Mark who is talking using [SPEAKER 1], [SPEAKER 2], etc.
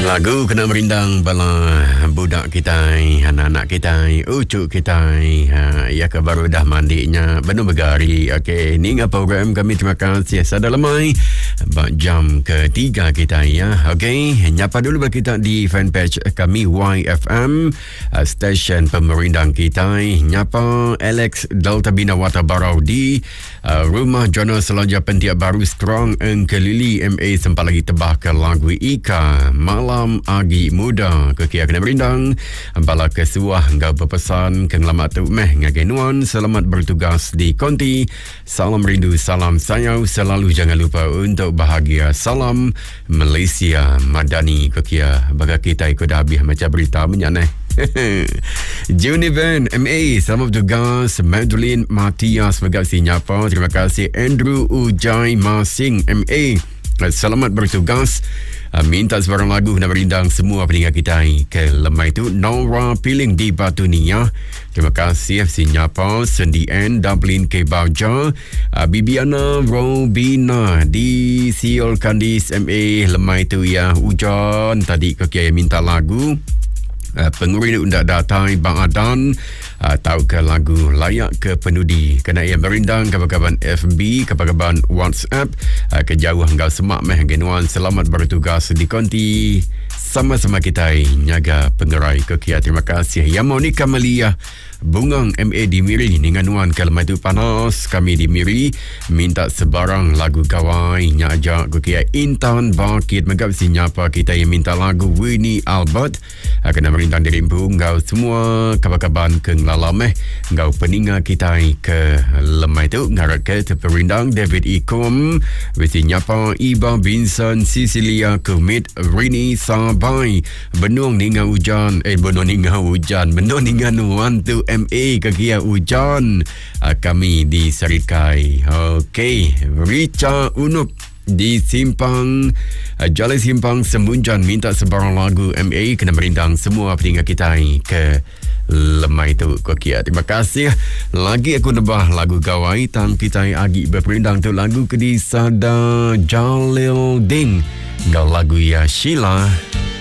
[SPEAKER 1] Lagu kena merindang bala budak kita, anak-anak kita, ucuk kita. Ya ke baru dah mandinya benar bergari. Okey, ni ngah program kami, terima kasih. Sada lemai jam ketiga kita ya. Okey, nyapa dulu bagi kita di fanpage kami YFM, stesen pemerindang kita. Nyapa Alex Delta Bina Watabarau di rumah Jonas Selanja Pentiak Baru Strong Engkelili MA sempat lagi tebah ke lagu Ika Malam Agi Muda kekia kena berindang bala kesuah engkau berpesan kengelamat tu ngagenuan selamat bertugas di konti, salam rindu, salam sayang selalu, jangan lupa untuk bahagia, salam Malaysia Madani kekia baga kita ikut habis macam berita menyaneh. Junivan MA selamat bertugas. Madeline Matias megasi nyapa, terima kasih. Andrew Ujai Masing MA selamat bertugas. Minta sebarang lagu nak berindang semua pendengar kita ke lemai itu. Nora Piling di Batu Nia, terima kasih. Sinyapa Sendien Dublin ke Bauja, Bibiana Robina di Siol Kandis MA lemai itu ya. Hujan tadi kekia minta lagu. Penguri undak datai Bang Adan tahu ke lagu layak ke penudi kena ia berindang kabar-kabar FB, kabar-kabar WhatsApp kejauh hingga semak genuan selamat bertugas di konti sama-sama kita nyaga pengerai kekia. Terima kasih ya. Monica Malia Bungang MA di Miri dengan nuan kalau itu panas kami di Miri minta sebarang lagu kawai nyajak kekia. Intan Bakit megap si nyapa kita yang minta lagu Winnie Albert kena merintang diri ngau semua kabar-kabar keng lalameh ngau peninga kita ke lemai tu ngarat ke terperindang David Ikom wisi nyapa Iba Vincent Cecilia Kumit Rini Sabai Benung ninga hujan benung ninga hujan benung ninga nuan tu MA kegia hujan kami di Serikai. Okey, Richa Unup di Simpang Jalan Simpang Semunjan minta sebarang lagu MA kena merindang semua pendengar kita ke lemai tu kekia. Terima kasih. Lagi aku nebah lagu gawai tang kita agi berperindang tu lagu ke di Sada Jalil Ding. Gal lagu ya Sheila.